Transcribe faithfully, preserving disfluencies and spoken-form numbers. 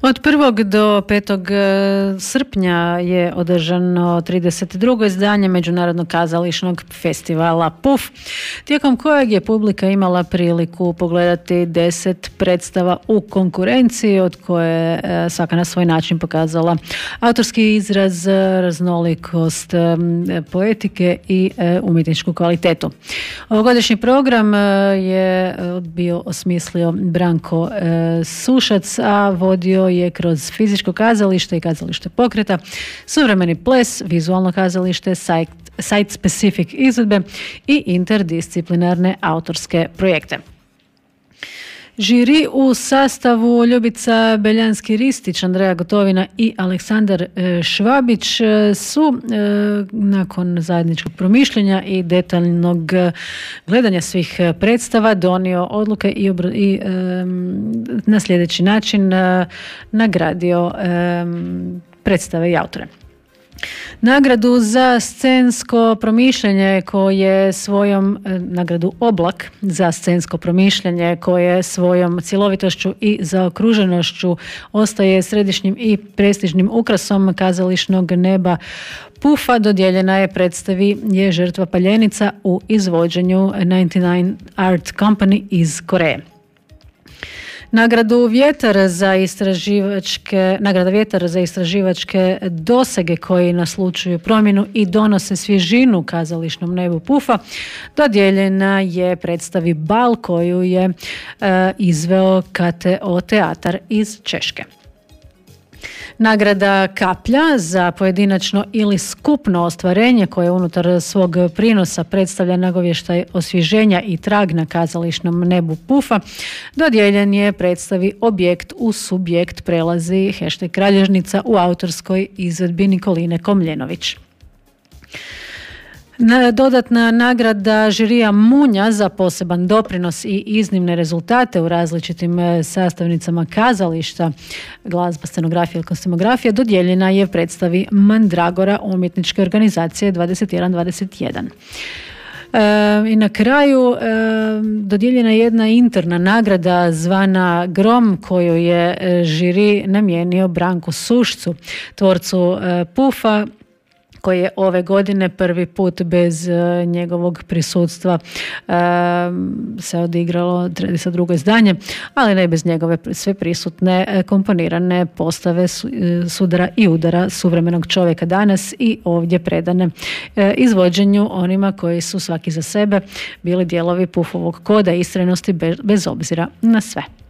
Od prvog do petog srpnja je održano trideset drugo izdanje Međunarodnog kazališnog festivala Puf, tijekom kojeg je publika imala priliku pogledati deset predstava u konkurenciji, od koje je svaka na svoj način pokazala autorski izraz, raznolikost poetike i umjetničku kvalitetu. Ovogodišnji program je bio osmislio Branko Sušac, a vodio je kroz fizičko kazalište i kazalište pokreta, suvremeni ples, vizualno kazalište, site specific izvedbe i interdisciplinarne autorske projekte. Žiri u sastavu Ljubica Beljanski-Ristić, Andreja Gotovina i Aleksandar Švabić su nakon zajedničkog promišljenja i detaljnog gledanja svih predstava donio odluke i, obro- i na sljedeći način nagradio predstave i autore. Nagradu za scensko promišljanje koje svojom, nagradu Oblak za scensko promišljanje koje svojom cjelovitošću i zaokruženošću ostaje središnjim i prestižnim ukrasom kazališnog neba Pufa, dodijeljena je predstavi Je žrtva paljenica u izvođenju devedeset devet Art Company iz Koreje. Nagradu Vjetar za istraživačke, nagrada Vjetar za istraživačke dosege koji naslučuju promjenu i donose svježinu kazališnom nebu Pufa dodijeljena je predstavi Bal koju je e, izveo K T O teatar iz Češke. Nagrada Kaplja za pojedinačno ili skupno ostvarenje koje unutar svog prinosa predstavlja nagovještaj osvježenja i trag na kazališnom nebu Pufa dodijeljen je predstavi Objekt u subjekt prelazi hashtag Kralježnica u autorskoj izvedbi Nikoline Komljenović. Dodatna nagrada žirija Munja za poseban doprinos i iznimne rezultate u različitim sastavnicama kazališta, glazba, scenografija i kostimografija dodijeljena je predstavi Mandragora umjetničke organizacije dvadeset jedan dvadeset jedan. E, I na kraju e, dodijeljena je jedna interna nagrada zvana Grom koju je žiri namijenio Branku Sušcu, tvorcu e, Pufa, koji je ove godine prvi put bez uh, njegovog prisutstva uh, se odigralo trideset drugo izdanje, ali ne bez njegove sve prisutne uh, komponirane postave su, uh, sudara i udara suvremenog čovjeka danas i ovdje predane uh, izvođenju onima koji su svaki za sebe bili dijelovi Pufovog koda istrajnosti bez, bez obzira na sve.